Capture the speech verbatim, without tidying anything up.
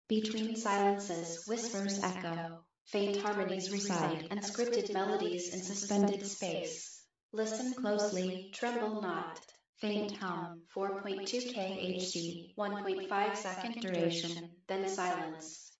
Between silences, whispers echo, faint harmonies reside, and scripted melodies in suspended space. Listen closely, tremble not. Faint hum, four point two K H Z, one point five second duration, then silence.